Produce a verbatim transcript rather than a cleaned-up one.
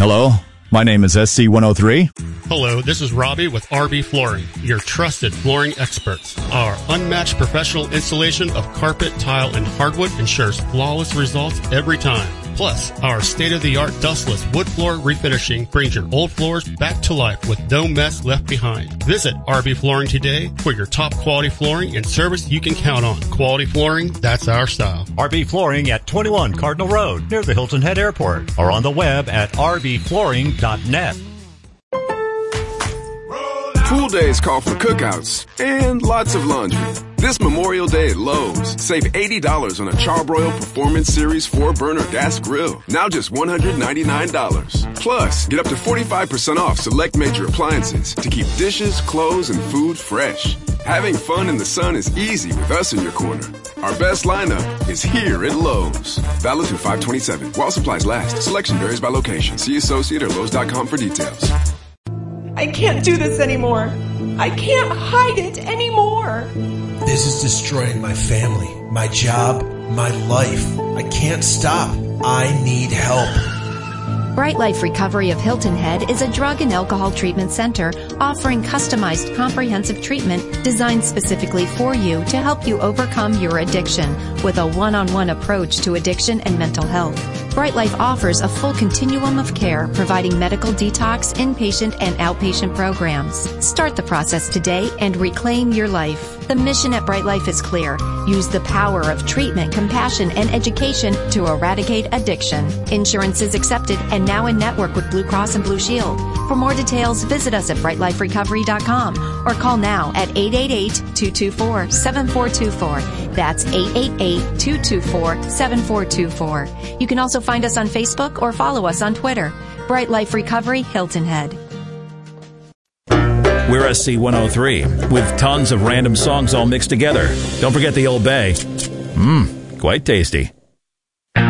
Hello, my name is S C one oh three. Hello, this is Robbie with R B Flooring, your trusted flooring experts. Our unmatched professional installation of carpet, tile, and hardwood ensures flawless results every time. Plus, our state-of-the-art dustless wood floor refinishing brings your old floors back to life with no mess left behind. Visit R B Flooring today for your top quality flooring and service you can count on. Quality flooring, that's our style. R B Flooring at twenty-one Cardinal Road near the Hilton Head Airport or on the web at r b flooring dot net. Pool days call for cookouts and lots of laundry. This Memorial Day at Lowe's, save eighty dollars on a Charbroil Performance Series four burner gas grill. Now just one hundred ninety-nine dollars. Plus, get up to forty-five percent off select major appliances to keep dishes, clothes, and food fresh. Having fun in the sun is easy with us in your corner. Our best lineup is here at Lowe's. Valid through five twenty-seven. While supplies last. Selection varies by location. See associate or lowes dot com for details. I can't do this anymore. I can't hide it anymore. This is destroying my family, my job, my life. I can't stop. I need help. Bright Life Recovery of Hilton Head is a drug and alcohol treatment center offering customized comprehensive treatment designed specifically for you to help you overcome your addiction with a one-on-one approach to addiction and mental health. Bright Life offers a full continuum of care, providing medical detox, inpatient, and outpatient programs. Start the process today and reclaim your life. The mission at Bright Life is clear. Use the power of treatment, compassion, and education to eradicate addiction. Insurance is accepted and now in network with Blue Cross and Blue Shield. For more details, visit us at bright life recovery dot com or call now at eight eight eight, two two four, seven four two four. That's eight eight eight, two two four, seven four two four. You can also find us on Facebook or follow us on Twitter. Bright Life Recovery, Hilton Head. We're S C one oh three with tons of random songs all mixed together. Don't forget the Old Bay. Mmm, quite tasty.